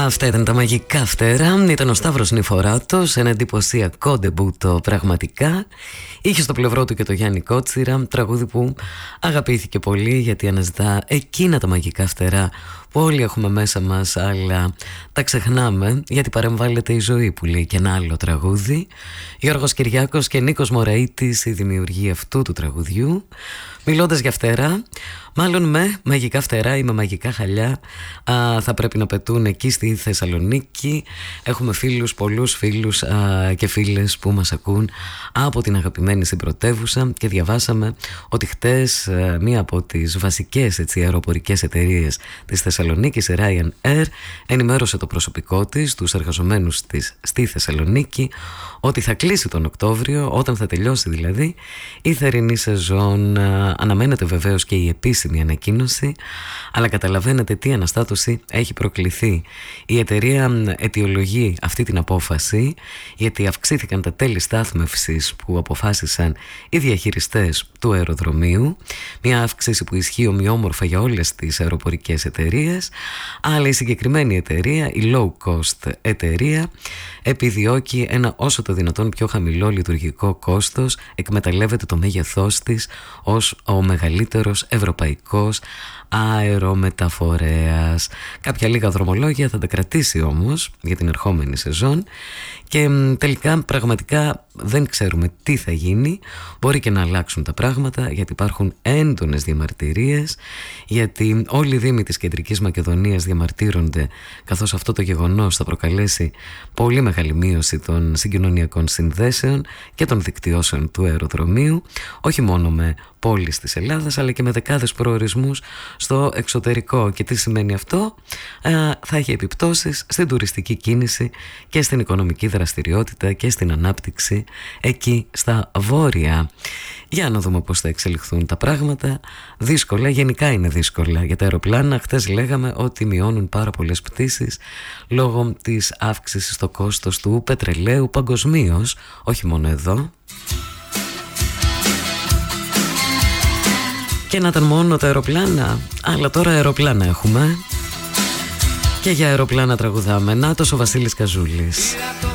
Αυτά ήταν τα μαγικά φτερά. Ήταν ο Σταύρος Νηφοράτος, ένα εντυπωσιακό ντεμπούτο πραγματικά. Είχε στο πλευρό του και το Γιάννη Κότσιρα, τραγούδι που αγαπήθηκε πολύ γιατί αναζητά εκείνα τα μαγικά φτερά που όλοι έχουμε μέσα μας, αλλά τα ξεχνάμε γιατί παρεμβάλλεται η ζωή, που λέει και ένα άλλο τραγούδι. Γιώργος Κυριάκος και Νίκος Μωραΐτης, η δημιουργία αυτού του τραγουδιού. Μιλώντας για φτερά, μάλλον με μαγικά φτερά ή με μαγικά χαλιά, θα πρέπει να πετούν εκεί στη Θεσσαλονίκη. Έχουμε φίλους, πολλούς φίλους και φίλες που μας ακούν από την αγαπημένη συμπρωτεύουσα και διαβάσαμε ότι χτες μία από τις βασικές αεροπορικές εταιρείες της Θεσσαλονίκης, η Ryanair, ενημέρωσε το προσωπικό της, τους εργαζομένους της στη Θεσσαλονίκη, ότι θα κλείσει τον Οκτώβριο, όταν θα τελειώσει δηλαδή η θερινή σεζόν. Αναμένεται βεβαίως και η επίσημη ανακοίνωση, αλλά καταλαβαίνετε τι αναστάτωση έχει προκληθεί. Η εταιρεία αιτιολογεί αυτή την απόφαση γιατί αυξήθηκαν τα τέλη στάθμευσης που αποφάσισαν οι διαχειριστές του αεροδρομίου, μια αύξηση που ισχύει ομοιόμορφα για όλες τις αεροπορικές εταιρείες, αλλά η συγκεκριμένη εταιρεία, η low cost εταιρεία, επιδιώκει ένα όσο το δυνατόν πιο χαμηλό λειτουργικό κόστος, εκμεταλλεύεται το μέγεθός της ως ο μεγαλύτερος ευρωπαϊκός αερομεταφορέας. Κάποια λίγα δρομολόγια θα τα κρατήσει όμως για την ερχόμενη σεζόν και τελικά πραγματικά δεν ξέρουμε τι θα γίνει. Μπορεί και να αλλάξουν τα πράγματα γιατί υπάρχουν έντονες διαμαρτυρίες, γιατί όλοι οι δήμοι της Κεντρικής Μακεδονίας διαμαρτύρονται, καθώς αυτό το γεγονός θα προκαλέσει πολύ μεγάλη μείωση των συγκοινωνιακών συνδέσεων και των δικτυώσεων του αεροδρομίου, όχι μόνο με πόλεις της Ελλάδας αλλά και με δεκάδες προορισμούς στο εξωτερικό. Και τι σημαίνει αυτό? Θα έχει επιπτώσεις στην τουριστική κίνηση και στην οικονομική δραστηριότητα και στην ανάπτυξη εκεί στα βόρεια. Για να δούμε πώς θα εξελιχθούν τα πράγματα. Δύσκολα, γενικά είναι δύσκολα για τα αεροπλάνα. Χτες λέγαμε ότι μειώνουν πάρα πολλές πτήσεις λόγω της αύξησης στο κόστος του πετρελαίου παγκοσμίως, όχι μόνο εδώ. Και να ήταν μόνο τα αεροπλάνα, αλλά τώρα αεροπλάνα έχουμε και για αεροπλάνα τραγουδάμε. Νάτος ο Βασίλης Καζούλης.